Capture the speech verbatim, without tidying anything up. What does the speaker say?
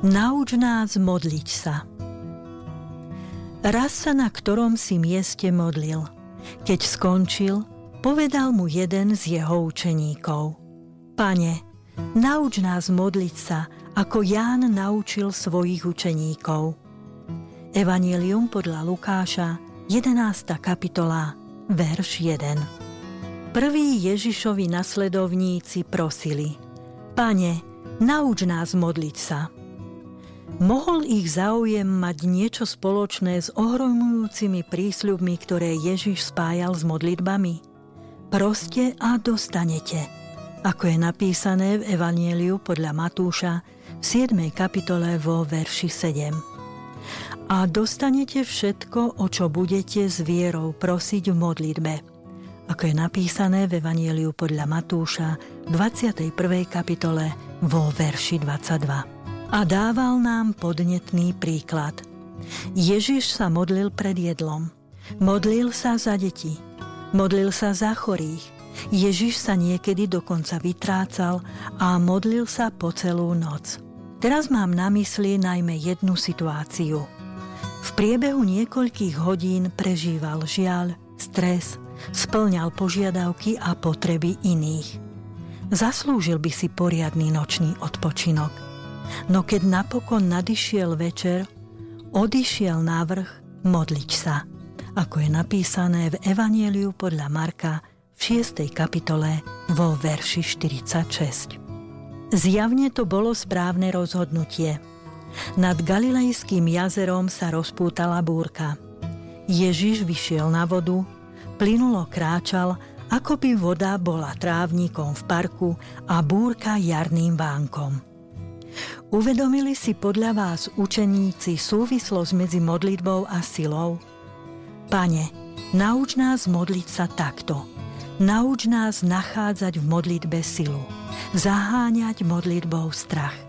Nauč nás modliť sa. Raz sa na ktorom si mieste modlil. Keď skončil, povedal mu jeden z jeho učeníkov: Pane, nauč nás modliť sa, ako Ján naučil svojich učeníkov. Evanjelium podľa Lukáša, jedenásta kapitola, verš jeden. Prví Ježišovi nasledovníci prosili: Pane, nauč nás modliť sa. Mohol ich záujem mať niečo spoločné s ohromujúcimi prísľubmi, ktoré Ježiš spájal s modlitbami? Proste a dostanete, ako je napísané v Evanjeliu podľa Matúša v siedmej kapitole vo verši sedem. A dostanete všetko, o čo budete s vierou prosiť v modlitbe, ako je napísané v Evanjeliu podľa Matúša v dvadsiatej prvej kapitole vo verši dvadsaťdva. A dával nám podnetný príklad. Ježiš sa modlil pred jedlom. Modlil sa za deti. Modlil sa za chorých. Ježiš sa niekedy dokonca vytrácal a modlil sa po celú noc. Teraz mám na mysli najmä jednu situáciu. V priebehu niekoľkých hodín prežíval žiaľ, stres, spĺňal požiadavky a potreby iných. Zaslúžil by si poriadny nočný odpočinok. No keď napokon nadišiel večer, odišiel návrh modliť sa, ako je napísané v Evanjeliu podľa Marka v šiestej kapitole vo verši štyridsaťšesť. Zjavne to bolo správne rozhodnutie. Nad Galilejským jazerom sa rozpútala búrka. Ježiš vyšiel na vodu, plynulo kráčal, ako by voda bola trávnikom v parku a búrka jarným vánkom. Uvedomili si podľa vás učeníci súvislosť medzi modlitbou a silou? Pane, nauč nás modliť sa takto. Nauč nás nachádzať v modlitbe silu. Zaháňať modlitbou strach.